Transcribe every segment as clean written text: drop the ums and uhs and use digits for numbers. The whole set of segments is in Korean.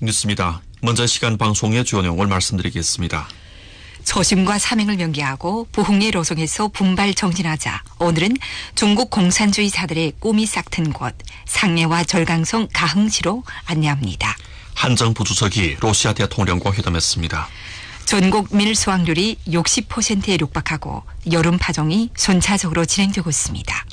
뉴스입니다. 먼저 시간 방송의 주요 내용을 말씀드리겠습니다. 초심과 사명을 명기하고 부흥의 로송에서 분발 정진하자 오늘은 중국 공산주의자들의 꿈이 싹튼 곳 상해와 절강성 가흥시로 안내합니다. 한정 부주석이 러시아 대통령과 회담했습니다. 전국 밀 수확률이 60%에 육박하고 여름 파종이 순차적으로 진행되고 있습니다.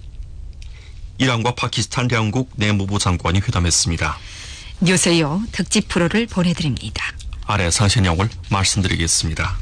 이란과 파키스탄两국 내무부 장관이 회담했습니다. 뉴스요 특집 프로를 보내드립니다. 아래 상세 내용을 말씀드리겠습니다.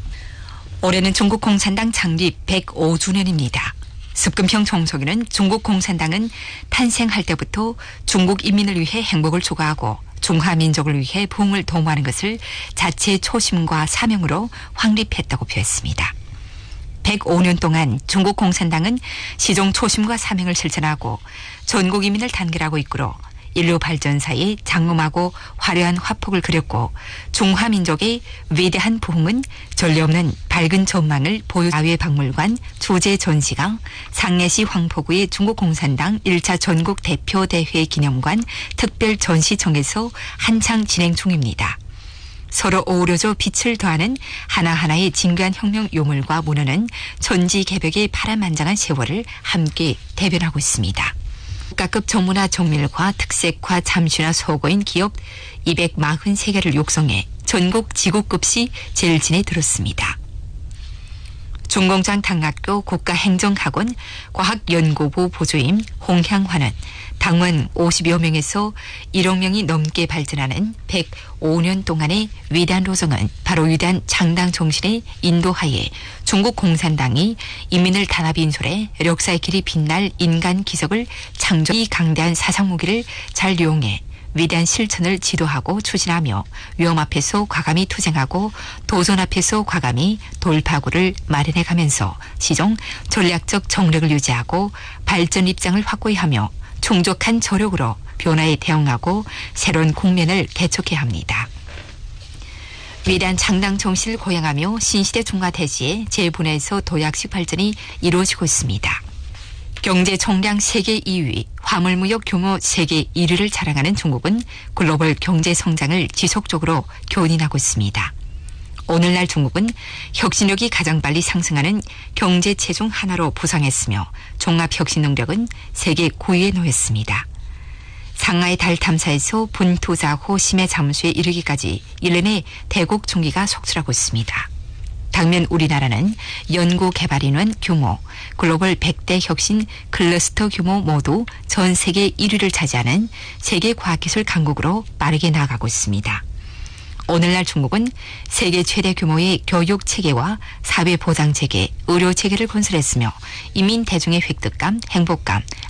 올해는 중국 공산당 창립 105주년입니다. 습금평 총서기는 중국 공산당은 탄생할 때부터 중국 인민을 위해 행복을 추구하고 중화민족을 위해 부흥을 도모하는 것을 자체의 초심과 사명으로 확립했다고 표했습니다. 105년 동안 중국 공산당은 시종 초심과 사명을 실천하고 전국 인민을 단결하고 이끌어 인류 발전사에 장엄하고 화려한 화폭을 그렸고 중화민족의 위대한 부흥은 전례없는 밝은 전망을 보여 야외박물관 주제 전시가 상해시 황포구의 중국공산당 1차 전국 대표대회 기념관 특별 전시청에서 한창 진행 중입니다. 서로 어우러져 빛을 더하는 하나하나의 진귀한 혁명 요물과 문화는 천지개벽의 파란만장한 세월을 함께 대변하고 있습니다. 국가급 정문화 정밀과 특색화 잠시나 소고인 기업 243개를 육성해 전국 지구급시 제일진에 들었습니다. 중공장 당학교 국가행정학원 과학연구부 보조임 홍향화는 당원 50여 명에서 1억 명이 넘게 발전하는 105년 동안의 위대한 로정은 바로 위대한 창당 정신의 인도하에 중국 공산당이 인민을 단합 인솔해 역사의 길이 빛날 인간 기적을 창조 이 강대한 사상 무기를 잘 이용해 위대한 실천을 지도하고 추진하며 위험 앞에서 과감히 투쟁하고 도전 앞에서 과감히 돌파구를 마련해가면서 시종 전략적 정력을 유지하고 발전 입장을 확고히 하며 충족한 저력으로 변화에 대응하고 새로운 국면을 개척해야 합니다. 위대한 창당 정신을 고양하며 신시대 중화대지의 재분해에서 도약식 발전이 이루어지고 있습니다. 경제 총량 세계 2위, 화물무역 규모 세계 1위를 자랑하는 중국은 글로벌 경제 성장을 지속적으로 견인하고 있습니다. 오늘날 중국은 혁신력이 가장 빨리 상승하는 경제체 중 하나로 부상했으며 종합혁신 능력은 세계 9위에 놓였습니다. 상하이 달 탐사에서 분투자호 심해 잠수에 이르기까지 1년의 대국 중기가 속출하고 있습니다. 당면 우리나라는 연구개발인원 규모, 글로벌 100대 혁신 클러스터 규모 모두 전 세계 1위를 차지하는 세계 과학기술 강국으로 빠르게 나아가고 있습니다. 오늘날 중국은 세계 최대 규모의 교육체계와 사회보장체계, 의료체계를 건설했으며 인민 대중의 획득감, 행복감,